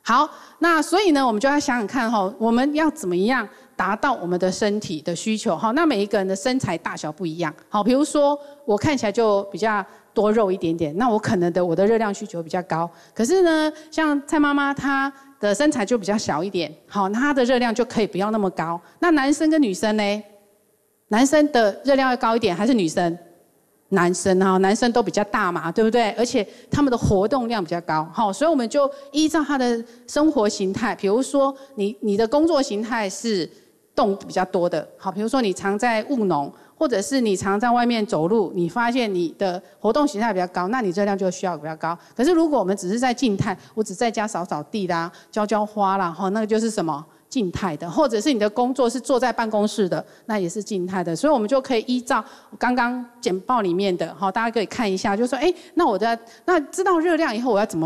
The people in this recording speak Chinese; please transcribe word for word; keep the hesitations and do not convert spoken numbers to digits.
好，那所以呢，我们就要想想看哈，我们要怎么样达到我们的身体的需求？好，那每一个人的身材大小不一样。好，比如说我看起来就比较多肉一点点，那我可能的我的热量需求比较高。可是呢，像蔡妈妈她的身材就比较小一点，好，那她的热量就可以不要那么高。那男生跟女生呢？男生的热量要高一点，还是女生？男生哈，男生都比较大嘛，对不对？而且他们的活动量比较高，好，所以我们就依照他的生活形态，比如说你你的工作形态是动比较多的，好，比如说你常在务农，或者是你常在外面走路，你发现你的活动形态比较高，那你热量就需要比较高。可是如果我们只是在静态，我只在家扫扫地啦、浇浇花啦，哈，那个就是什么？静态的，或者是你的工作是坐在办公室的，那也是静态的，所以我们就可以依照刚刚简报里面的，好，大家可以看一下，就说，哎，那我的那知道热量以后，我要怎么